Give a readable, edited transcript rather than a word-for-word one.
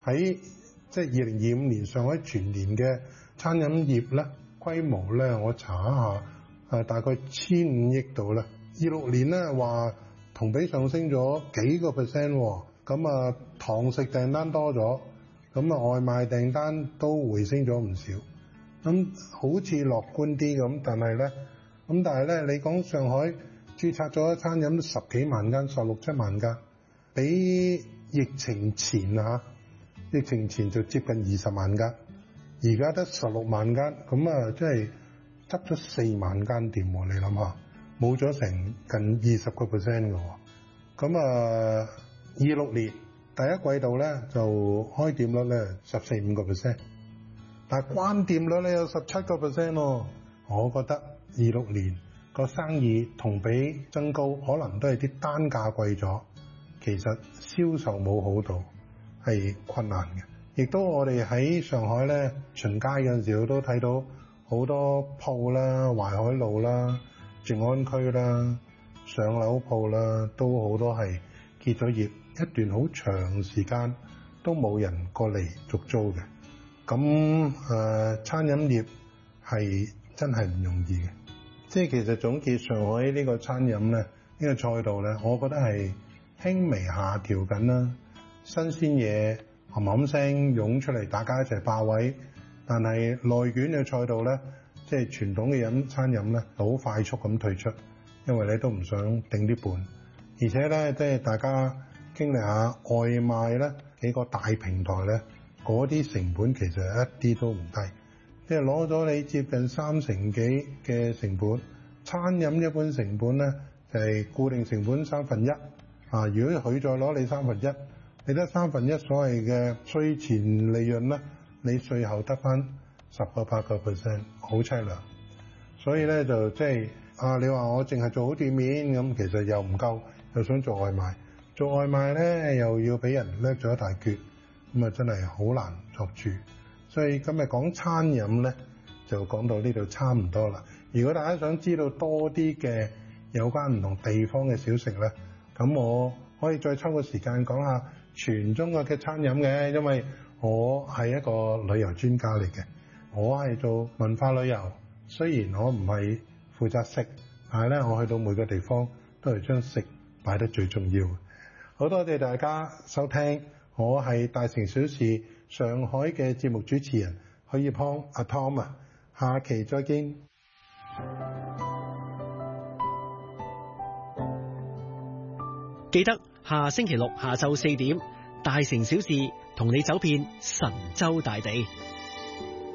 喺即係2025年上海全年嘅餐飲業咧規模咧，我查一下，大概1500億度啦。26年咧話同比上升咗幾個 percent 喎，咁啊堂食訂單多咗，咁啊外賣訂單都回升咗唔少，咁好似樂觀啲咁，但係咧，你講上海註冊咗餐飲都10幾萬間，16、17萬間，比疫情前疫情前就接近20萬間，而家得16萬間，咁啊即係執咗4萬間店喎，你諗下，冇咗成近20%嘅喎。咁啊26年第一季度咧就開店率咧14-15%，但係關店率咧有17%喎。我覺得26年個生意同比增高，可能都係啲單價貴咗，其實銷售冇好到，係困難嘅。亦都我哋喺上海咧巡街嗰陣時，都睇到好多鋪啦，淮海路啦、靜安區啦、上樓鋪啦，都好多係結咗業，一段好長時間都冇人過嚟續租嘅。咁餐飲業係真係唔容易嘅。即係其實總結上海呢個餐飲咧，呢個賽道咧，我覺得係輕微下調緊啦。新鮮嘢冚冚聲湧出嚟，大家一齊霸位。但係內卷嘅賽道咧，即係傳統嘅餐飲咧，好快速咁退出，因為你都唔想頂啲本。而且咧，即係大家經歷下外賣咧，幾個大平台咧，嗰啲成本其實一啲都唔低。即係攞咗你接近30%幾嘅成本，餐飲一般成本咧就係固定成本1/3。如果佢再攞你1/3，你得1/3所謂嘅稅前利潤咧，你稅後得翻10%-8%，好凄涼。所以咧就即係你話我淨係做好店面咁，其實又唔夠，又想做外賣，做外賣咧又要俾人掠咗一大橛，咁啊真係好難作主。所以今日講餐飲咧，就講到呢度差唔多啦。如果大家想知道多啲嘅有關唔同地方嘅小食咧，咁我可以再抽個時間講下全中國嘅餐飲嘅，因為我係一個旅遊專家嚟嘅，我係做文化旅遊。雖然我唔係負責食，但係咧我去到每個地方都係將食擺得最重要。好多謝大家收聽，我係大城小事上海嘅節目主持人許業康阿 Tom 啊，下期再見。 記得下星期六下晝4點，大城小事同你走遍神州大地。